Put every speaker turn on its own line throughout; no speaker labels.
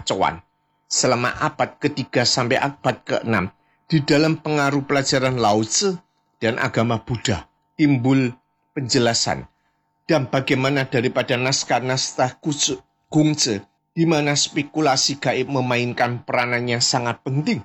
kekacauan. Selama abad ke-3 sampai abad ke-6, di dalam pengaruh pelajaran Lao Tzu dan agama Buddha, timbul penjelasan dan bagaimana daripada naskah-naskah Kungzi, di mana spekulasi gaib memainkan peranan yang sangat penting.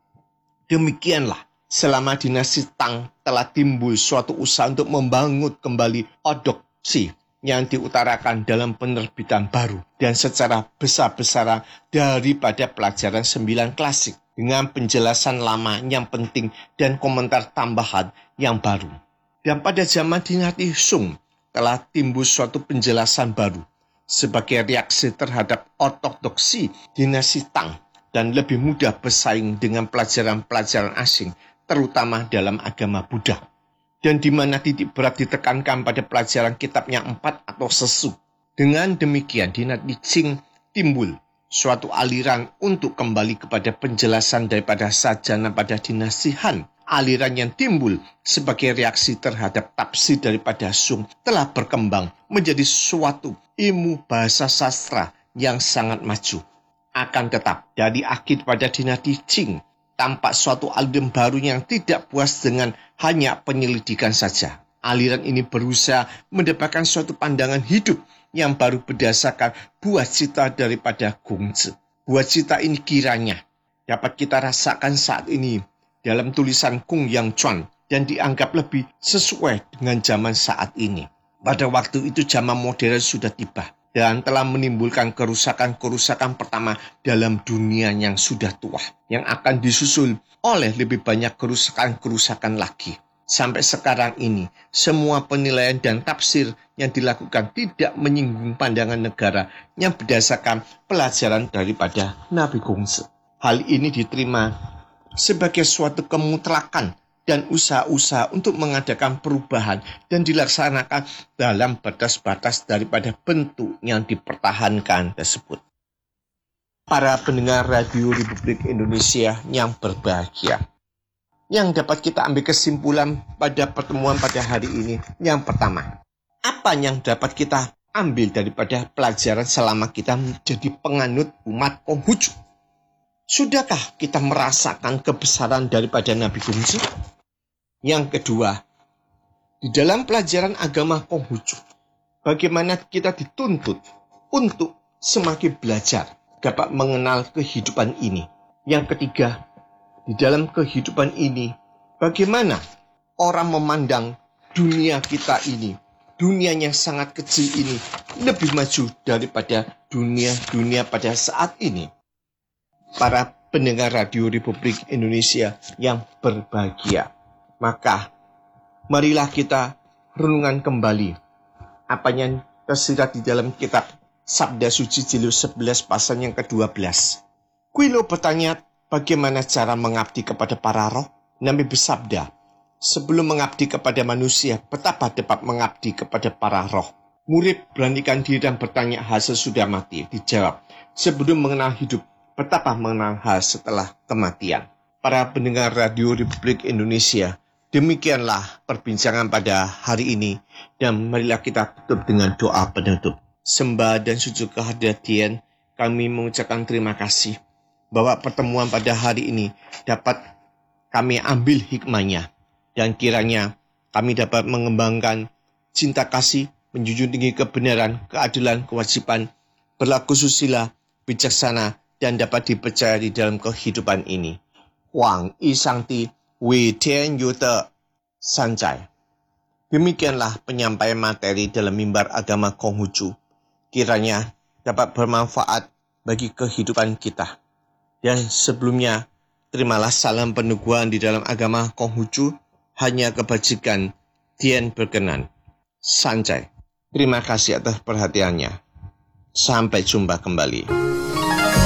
Demikianlah, selama dinasti Tang telah timbul suatu usaha untuk membangun kembali ortodoksi yang diutarakan dalam penerbitan baru dan secara besar-besaran daripada pelajaran 9 klasik dengan penjelasan lama yang penting dan komentar tambahan yang baru. Dan pada zaman dinasti Sung telah timbul suatu penjelasan baru sebagai reaksi terhadap ortodoksi dinasti Tang dan lebih mudah bersaing dengan pelajaran-pelajaran asing, terutama dalam agama Buddha. Dan di mana titik berat ditekankan pada pelajaran kitab yang 4 atau sesu. Dengan demikian, dinasti Qing timbul suatu aliran untuk kembali kepada penjelasan daripada sarjana pada dinasti Han. Aliran yang timbul sebagai reaksi terhadap tafsir daripada Sung telah berkembang menjadi suatu ilmu bahasa sastra yang sangat maju. Akan tetap, dari akhir pada dinasti Qing, tampak suatu aliran baru yang tidak puas dengan hanya penyelidikan saja. Aliran ini berusaha mendapatkan suatu pandangan hidup yang baru berdasarkan buah cita daripada Kungzi. Buah cita ini kiranya dapat kita rasakan saat ini dalam tulisan Kung Yang Chuan dan dianggap lebih sesuai dengan zaman saat ini. Pada waktu itu zaman modern sudah tiba dan telah menimbulkan kerusakan-kerusakan pertama dalam dunia yang sudah tua, yang akan disusul oleh lebih banyak kerusakan-kerusakan lagi. Sampai sekarang ini, semua penilaian dan tafsir yang dilakukan tidak menyinggung pandangan negara yang berdasarkan pelajaran daripada Nabi Kungzi. Hal ini diterima sebagai suatu kemutlakan dan usaha-usaha untuk mengadakan perubahan dan dilaksanakan dalam batas-batas daripada bentuk yang dipertahankan tersebut. Para pendengar Radio Republik Indonesia yang berbahagia, yang dapat kita ambil kesimpulan pada pertemuan pada hari ini, yang pertama, apa yang dapat kita ambil daripada pelajaran selama kita menjadi penganut umat Konghucu? Sudahkah kita merasakan kebesaran daripada Nabi Kungzi? Yang kedua, di dalam pelajaran agama Konghucu, bagaimana kita dituntut untuk semakin belajar dapat mengenal kehidupan ini. Yang ketiga, di dalam kehidupan ini, bagaimana orang memandang dunia kita ini, dunia yang sangat kecil ini, lebih maju daripada dunia-dunia pada saat ini. Para pendengar Radio Republik Indonesia yang berbahagia, maka marilah kita renungan kembali apa yang tersirat di dalam kitab Sabda Suci Jilid 11 pasal yang ke-12. Kuilo bertanya, bagaimana cara mengabdi kepada para roh? Nabi bersabda, sebelum mengabdi kepada manusia, betapa dapat mengabdi kepada para roh. Murid beranikan diri dan bertanya hal sesudah mati. Dijawab, sebelum mengenal hidup, betapa mengenal hal setelah kematian. Para pendengar Radio Republik Indonesia, demikianlah perbincangan pada hari ini, dan marilah kita tutup dengan doa penutup. Sembah dan sujud kehadirat Tuhan, kami mengucapkan terima kasih bahwa pertemuan pada hari ini dapat kami ambil hikmahnya, dan kiranya kami dapat mengembangkan cinta kasih, menjunjung tinggi kebenaran, keadilan, kewajiban, berlaku susila, bijaksana, dan dapat dipercaya di dalam kehidupan ini. Huang Yi Shangti, Wei Tian Yu De Sanjai. Demikianlah penyampaian materi dalam mimbar agama Konghucu. Kiranya dapat bermanfaat bagi kehidupan kita. Dan sebelumnya, terimalah salam peneguhan di dalam agama Konghucu, hanya kebajikan Tian berkenan. Sanjai. Terima kasih atas perhatiannya. Sampai jumpa kembali.